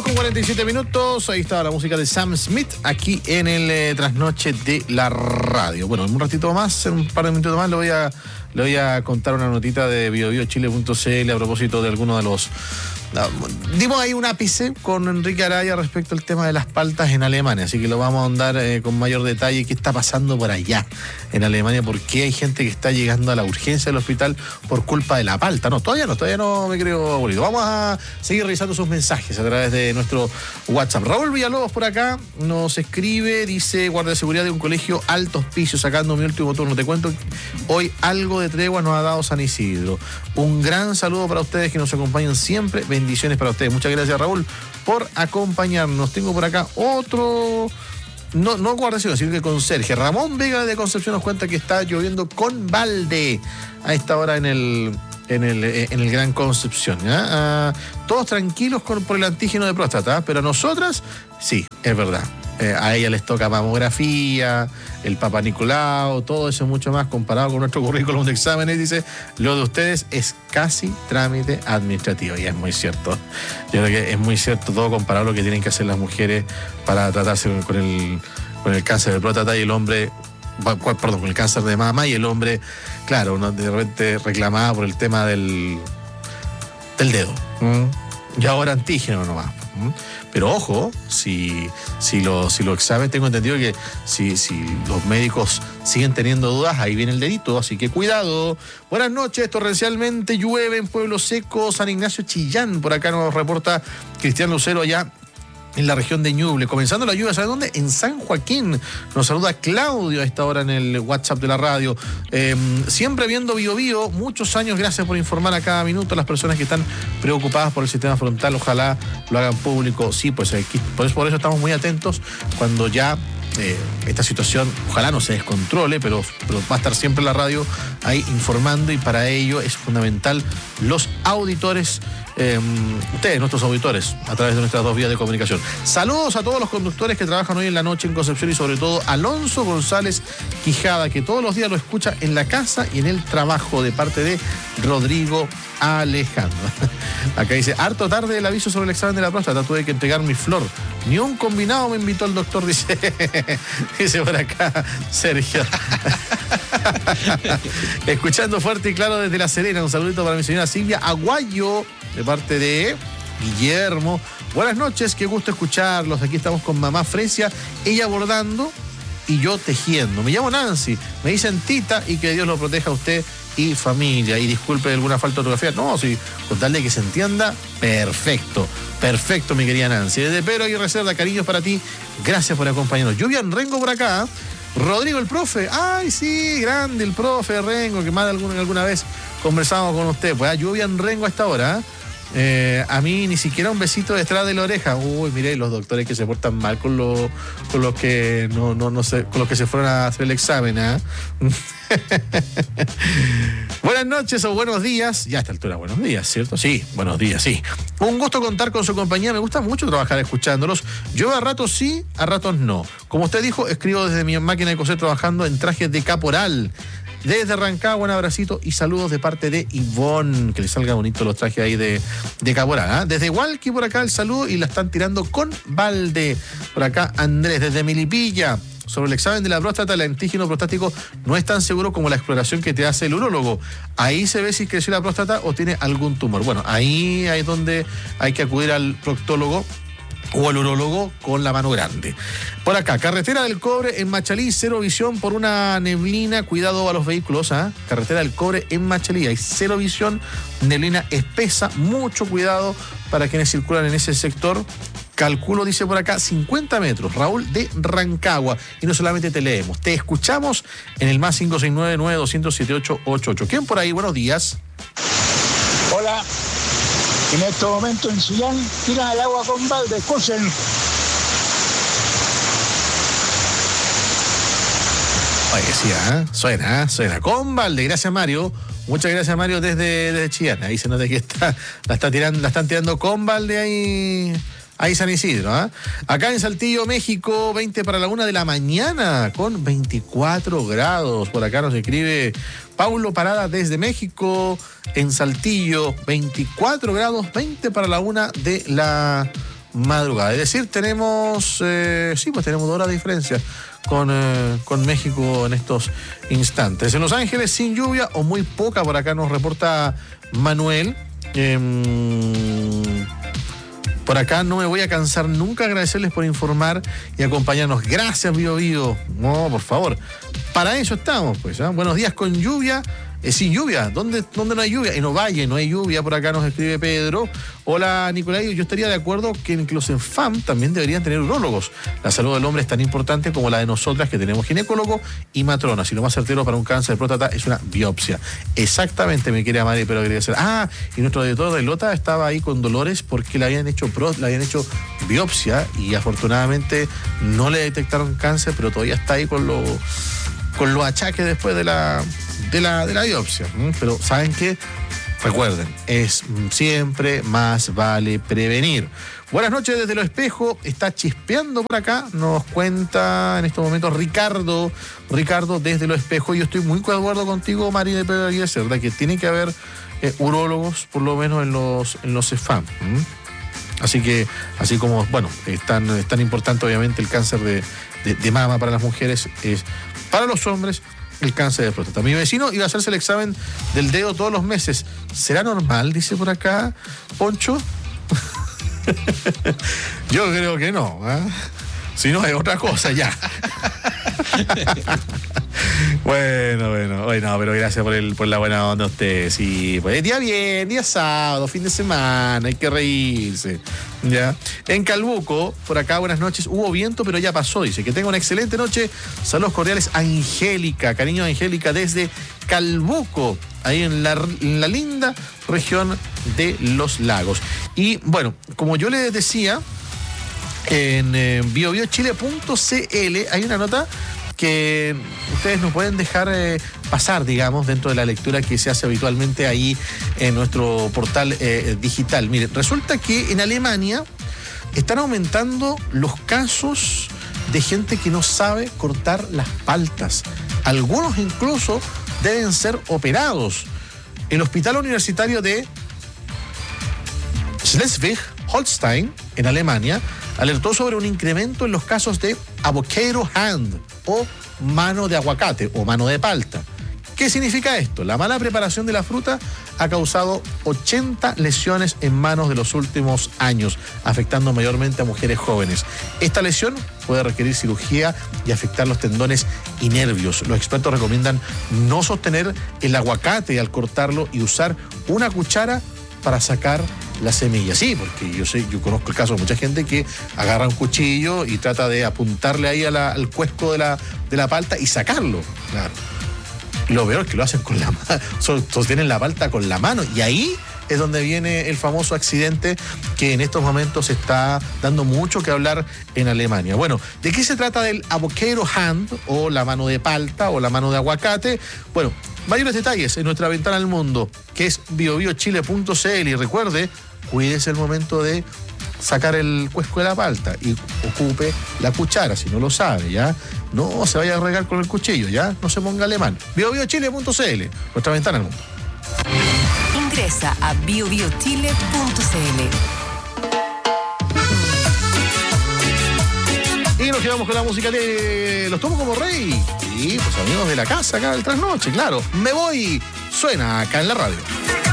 10:47. Ahí estaba la música de Sam Smith aquí en el Trasnoche de la Radio. Bueno, en un ratito más, en un par de minutos más, le voy a contar una notita de biobiochile.cl a propósito de alguno de los... dimos ahí un ápice con Enrique Araya respecto al tema de las paltas en Alemania, así que lo vamos a ahondar con mayor detalle. ¿Qué está pasando por allá en Alemania? ¿Por qué hay gente que está llegando a la urgencia del hospital por culpa de la palta? No, todavía no me creo aburrido. Vamos a seguir revisando sus mensajes a través de nuestro WhatsApp. Raúl Villalobos por acá nos escribe, dice: guardia de seguridad de un colegio Alto Hospicio, sacando mi último turno. Te cuento, hoy algo de tregua nos ha dado San Isidro. Un gran saludo para ustedes que nos acompañan siempre. Bendiciones para ustedes. Muchas gracias, Raúl, por acompañarnos. Tengo por acá otro... No guardación, sino que conserje. Ramón Vega de Concepción nos cuenta que está lloviendo con balde a esta hora en el Gran Concepción. Todos tranquilos por el antígeno de próstata, pero a nosotras, sí, es verdad. A ella les toca mamografía, el Papa Nicolau, todo eso mucho más comparado con nuestro currículum de exámenes. Dice, lo de ustedes es casi trámite administrativo. Y es muy cierto. Yo creo que es muy cierto todo comparado a lo que tienen que hacer las mujeres para tratarse con el cáncer de próstata y el hombre... Perdón, con el cáncer de mama, y el hombre, claro, uno de repente reclamaba por el tema del dedo. Y ahora antígeno nomás. Pero ojo, si los exámenes, tengo entendido que si los médicos siguen teniendo dudas, ahí viene el dedito, así que cuidado. Buenas noches, torrencialmente llueve en Pueblo Seco, San Ignacio, Chillán. Por acá nos reporta Cristian Lucero allá en la región de Ñuble. Comenzando la lluvia, ¿sabe dónde? En San Joaquín. Nos saluda Claudio a esta hora en el WhatsApp de la radio. Siempre viendo Bio Bio, muchos años, gracias por informar a cada minuto a las personas que están preocupadas por el sistema frontal. Ojalá lo hagan público. Sí, pues por eso estamos muy atentos cuando ya esta situación, ojalá no se descontrole, pero va a estar siempre la radio ahí informando, y para ello es fundamental los auditores, ustedes, nuestros auditores, a través de nuestras dos vías de comunicación. Saludos a todos los conductores que trabajan hoy en la noche en Concepción, y sobre todo Alonso González Quijada, que todos los días lo escucha en la casa y en el trabajo, de parte de Rodrigo Alejandro. Acá dice, harto tarde el aviso sobre el examen de la próstata, tuve que entregar mi flor. Ni un combinado me invitó el doctor, dice por acá Sergio. Escuchando fuerte y claro desde La Serena. Un saludito para mi señora Silvia Aguayo, de parte de Guillermo. Buenas noches, qué gusto escucharlos. Aquí estamos con mamá Fresia, ella bordando y yo tejiendo. Me llamo Nancy, me dicen Tita, y que Dios lo proteja a usted y familia. Y disculpe alguna falta de ortografía. No, sí, con tal de que se entienda, perfecto, mi querida Nancy. Desde Pedro y Reserva, cariños para ti. Gracias por acompañarnos. Lluvia en Rengo por acá. Rodrigo, el profe. Ay, sí, grande el profe Rengo, que más de alguna vez conversamos con usted. Pues lluvia en Rengo a esta hora. A mí ni siquiera un besito detrás de la oreja. Uy, mire, los doctores que se portan mal con los que no sé, con los que se fueron a hacer el examen, Buenas noches o buenos días. Ya a esta altura, buenos días, ¿cierto? Sí, buenos días, sí. Un gusto contar con su compañía. Me gusta mucho trabajar escuchándolos. Yo a ratos sí, a ratos no. Como usted dijo, escribo desde mi máquina de coser trabajando en trajes de caporal. Desde Rancagua, un abracito y saludos de parte de Ivonne. Que le salgan bonitos los trajes ahí de caporal. Desde Hualqui por acá el saludo, y la están tirando con balde. Por acá Andrés, desde Melipilla. Sobre el examen de la próstata, el antígeno prostático no es tan seguro como la exploración que te hace el urólogo. Ahí se ve si creció la próstata o tiene algún tumor. Bueno, ahí es donde hay que acudir al proctólogo o al urólogo con la mano grande. Por acá, Carretera del Cobre en Machalí, cero visión por una neblina. Cuidado a los vehículos, Carretera del Cobre en Machalí, hay cero visión, neblina espesa, mucho cuidado para quienes circulan en ese sector. Calculo, dice por acá, 50 metros. Raúl de Rancagua. Y no solamente te leemos, te escuchamos en el más 569-9200-7888. ¿Quién por ahí? Buenos días. Hola. En estos momentos en Chillán tiran el agua con balde. Escuchen. Oye, sí, suena. Con balde. Gracias, Mario. Muchas gracias, Mario, desde Chillán. Ahí se nota que la están tirando con balde ahí San Isidro. Acá en Saltillo, México, 20 para la 1 de la mañana, con 24 grados. Por acá nos escribe Paulo Parada desde México. En Saltillo, 24 grados, 20 para la 1 de la madrugada. Es decir, tenemos 2 horas de diferencia con México en estos instantes. En Los Ángeles sin lluvia o muy poca, por acá nos reporta Manuel. Por acá no me voy a cansar nunca agradecerles por informar y acompañarnos. Gracias, Bío Bío. No, por favor. Para eso estamos, pues. Buenos días con lluvia. Sin lluvia. ¿Dónde no hay lluvia? En Ovalle no hay lluvia. Por acá nos escribe Pedro. Hola, Nicolai. Yo estaría de acuerdo que en los ENFAM también deberían tener urólogos. La salud del hombre es tan importante como la de nosotras, que tenemos ginecólogo y matrona. Si lo más certero para un cáncer de próstata es una biopsia. Exactamente, mi querida Mari, pero quería hacer. Y nuestro director de Lota estaba ahí con dolores porque le habían hecho biopsia y afortunadamente no le detectaron cáncer, pero todavía está ahí con los achaques después de la biopsia. Pero ¿saben qué? Recuerden, es siempre más vale prevenir. Buenas noches desde Los Espejos. Está chispeando por acá. Nos cuenta en estos momentos Ricardo desde Los Espejos. Yo estoy muy de acuerdo contigo, Mari de Pedro Aguirre, ¿verdad? Que tiene que haber urólogos, por lo menos en los EFAM. Así como, bueno, es tan importante obviamente el cáncer de mama para las mujeres, es para los hombres el cáncer de próstata. Mi vecino iba a hacerse el examen del dedo todos los meses. ¿Será normal? Dice por acá Poncho. Yo creo que no. Si no, es otra cosa ya. Bueno, pero gracias por la buena onda a ustedes. Sí, pues día sábado, fin de semana, hay que reírse. ¿Ya? En Calbuco, por acá, buenas noches. Hubo viento, pero ya pasó. Dice que tenga una excelente noche. Saludos cordiales, Angélica. Cariño, Angélica, desde Calbuco, ahí en la linda región de Los Lagos. Y bueno, como yo les decía, en biobiochile.cl hay una nota que ustedes nos pueden dejar pasar, digamos, dentro de la lectura que se hace habitualmente ahí en nuestro portal digital. Miren, resulta que en Alemania están aumentando los casos de gente que no sabe cortar las paltas. Algunos incluso deben ser operados. El Hospital Universitario de Schleswig-Holstein, en Alemania, alertó sobre un incremento en los casos de avocado hand o mano de aguacate o mano de palta. ¿Qué significa esto? La mala preparación de la fruta ha causado 80 lesiones en manos de los últimos años, afectando mayormente a mujeres jóvenes. Esta lesión puede requerir cirugía y afectar los tendones y nervios. Los expertos recomiendan no sostener el aguacate al cortarlo y usar una cuchara para sacar la semilla. Sí, porque yo conozco el caso de mucha gente que agarra un cuchillo y trata de apuntarle ahí al cuesco de la palta y sacarlo. Claro. Lo peor es que lo hacen con la mano, sostienen la palta con la mano, y ahí es donde viene el famoso accidente que en estos momentos está dando mucho que hablar en Alemania. Bueno, ¿de qué se trata del avocado hand o la mano de palta o la mano de aguacate? Bueno, mayores detalles en nuestra ventana al mundo, que es biobiochile.cl, y recuerde, cuídese el momento de sacar el cuesco de la palta y ocupe la cuchara, si no lo sabe, ¿ya? No se vaya a regar con el cuchillo, ¿ya? No se ponga alemán. biobiochile.cl, nuestra ventana al mundo. Ingresa a biobiochile.cl. Y nos quedamos con la música de Los Tomo como Rey. Y pues amigos de la casa acá del Trasnoche, claro. Me voy, suena acá en la radio.